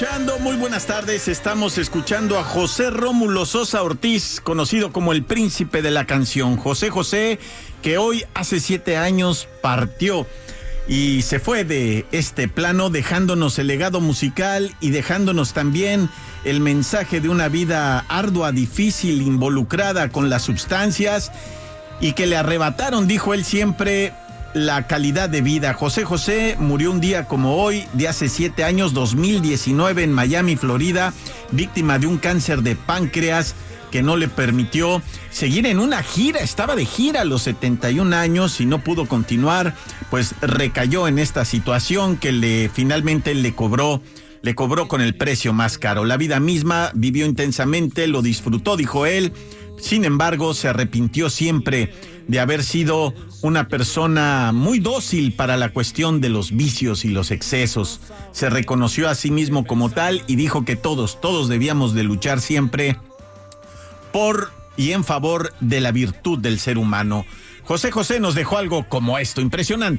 Muy buenas tardes, estamos escuchando a José Rómulo Sosa Ortiz, conocido como el príncipe de la canción. José, que hoy hace 7 años partió y se fue de este plano, dejándonos el legado musical y dejándonos también el mensaje de una vida ardua, difícil, involucrada con las sustancias y que le arrebataron, dijo él siempre, la calidad de vida. José murió un día como hoy, de hace 7 años, 2019, en Miami, Florida, víctima de un cáncer de páncreas que no le permitió seguir en una gira. Estaba de gira a los 71 años y no pudo continuar, pues recayó en esta situación que finalmente le cobró con el precio más caro. La vida misma, vivió intensamente, lo disfrutó, dijo él. Sin embargo, se arrepintió siempre de haber sido una persona muy dócil para la cuestión de los vicios y los excesos. Se reconoció a sí mismo como tal y dijo que todos debíamos de luchar siempre por y en favor de la virtud del ser humano. José nos dejó algo como esto, impresionante.